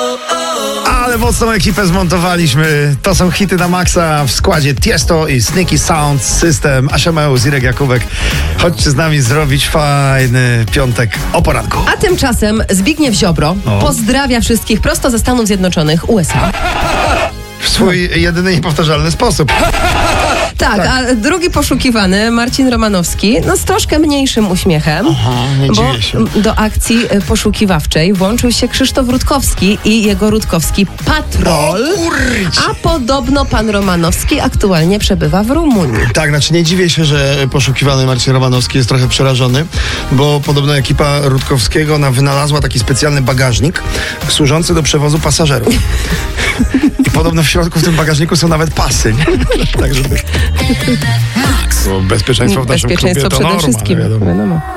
Ale mocną ekipę zmontowaliśmy. To są hity na maksa w składzie Tiesto i Sneaky Sound System. Asia Meus, Irek Jakubek. Chodźcie z nami zrobić fajny piątek o poranku. A tymczasem Zbigniew Ziobro pozdrawia wszystkich prosto ze Stanów Zjednoczonych, USA. W swój jedyny i powtarzalny sposób. Tak, a drugi poszukiwany, Marcin Romanowski, z troszkę mniejszym uśmiechem, nie bo dziwię się. do akcji poszukiwawczej włączył się Krzysztof Rutkowski i jego Rutkowski Patrol, a podobno pan Romanowski aktualnie przebywa w Rumunii. Tak, znaczy nie dziwię się, że poszukiwany Marcin Romanowski jest trochę przerażony, bo podobno ekipa Rutkowskiego wynalazła taki specjalny bagażnik służący do przewozu pasażerów. I podobno w środku w tym bagażniku są nawet pasy, nie? Tak, żeby... Bo bezpieczeństwo w naszym klubie to Bezpieczeństwo przede norma, wszystkim. wiadomo. Wiadomo.